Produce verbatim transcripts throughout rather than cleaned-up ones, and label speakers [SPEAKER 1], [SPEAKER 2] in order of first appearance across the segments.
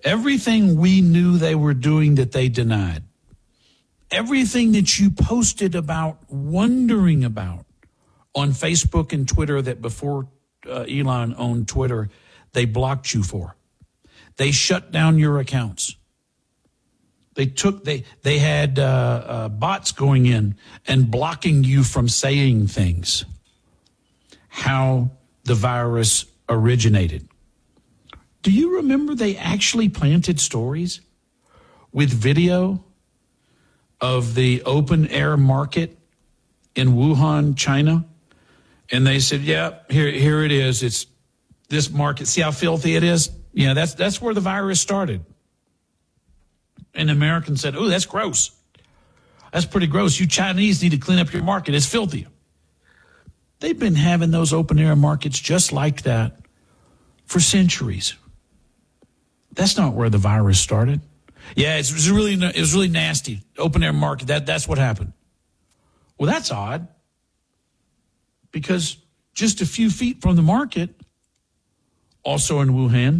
[SPEAKER 1] Everything we knew they were doing that they denied. Everything that you posted about, wondering about on Facebook and Twitter that before uh, Elon owned Twitter, they blocked you for. They shut down your accounts. They took, they, they had uh, uh, bots going in and blocking you from saying things. How the virus originated. Do you remember they actually planted stories with video of the open air market in Wuhan, China? And they said, yeah, here, here it is. It's this market. See how filthy it is? Yeah, that's, that's where the virus started. And the Americans said, oh, that's gross. That's pretty gross. You Chinese need to clean up your market. It's filthy. They've been having those open air markets just like that for centuries. That's not where the virus started. Yeah, it's, it's really it was really nasty. Open air market, that, that's what happened. Well, that's odd. Because just a few feet from the market, also in Wuhan,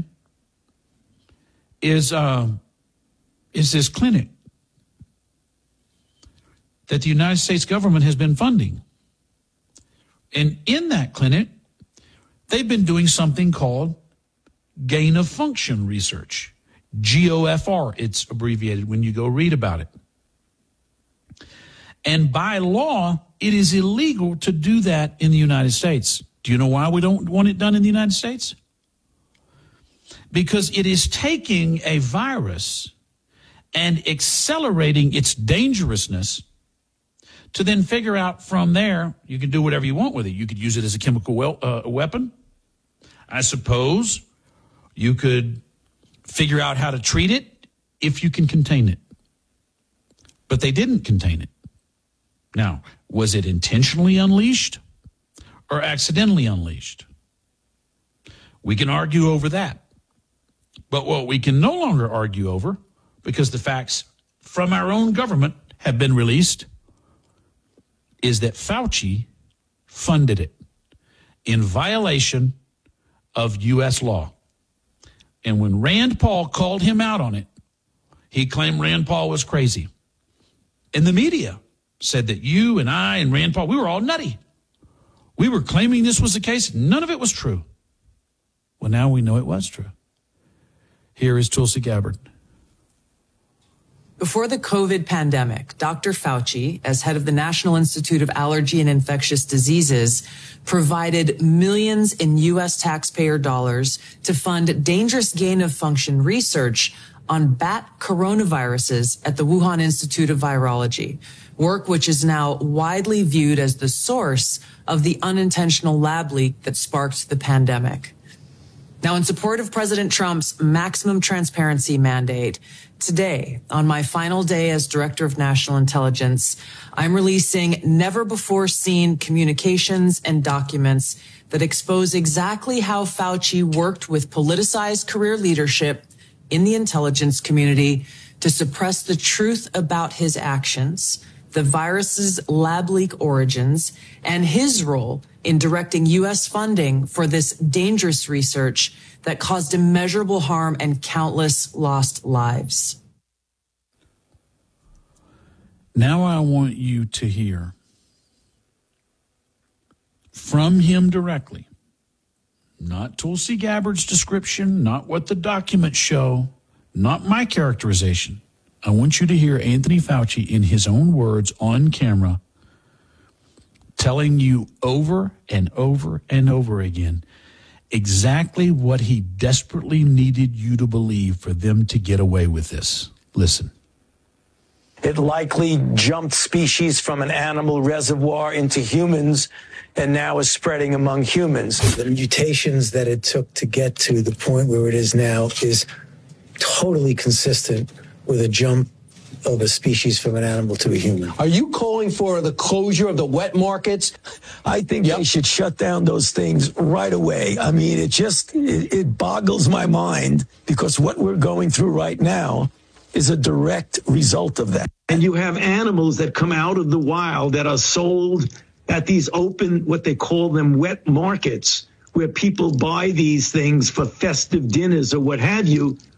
[SPEAKER 1] is uh, is this clinic that the United States government has been funding. And in that clinic, they've been doing something called gain of function research. G O F R, it's abbreviated when you go read about it. And by law, it is illegal to do that in the United States. Do you know why we don't want it done in the United States? Because it is taking a virus and accelerating its dangerousness to then figure out from there, you can do whatever you want with it. You could use it as a chemical well, uh, weapon. I suppose you could figure out how to treat it if you can contain it. But they didn't contain it. Now, was it intentionally unleashed or accidentally unleashed? We can argue over that. But what we can no longer argue over, because the facts from our own government have been released, is that Fauci funded it in violation of U S law. And when Rand Paul called him out on it, he claimed Rand Paul was crazy. And the media said that you and I and Rand Paul, we were all nutty. We were claiming this was the case. None of it was true. Well, now we know it was true. Here is Tulsi Gabbard.
[SPEAKER 2] Before the COVID pandemic, Doctor Fauci, as head of the National Institute of Allergy and Infectious Diseases, provided millions in U S taxpayer dollars to fund dangerous gain-of-function research on bat coronaviruses at the Wuhan Institute of Virology, work which is now widely viewed as the source of the unintentional lab leak that sparked the pandemic. Now, in support of President Trump's maximum transparency mandate, today, on my final day as Director of National Intelligence, I'm releasing never-before-seen communications and documents that expose exactly how Fauci worked with politicized career leadership in the intelligence community to suppress the truth about his actions, the virus's lab leak origins, and his role in directing U S funding for this dangerous research that caused immeasurable harm and countless lost lives.
[SPEAKER 1] Now I want you to hear from him directly, not Tulsi Gabbard's description, not what the documents show, not my characterization. I want you to hear Anthony Fauci in his own words on camera telling you over and over and over again exactly what he desperately needed you to believe for them to get away with this. Listen.
[SPEAKER 3] It likely jumped species from an animal reservoir into humans and now is spreading among humans. The mutations that it took to get to the point where it is now is totally consistent with a jump of a species from an animal to a human.
[SPEAKER 4] Are you calling for the closure of the wet markets?
[SPEAKER 3] I think yep. they should shut down those things right away. I mean, it just, it, it boggles my mind because what we're going through right now is a direct result of that.
[SPEAKER 5] And you have animals that come out of the wild that are sold at these open, what they call them, wet markets, where people buy these things for festive dinners or what have you,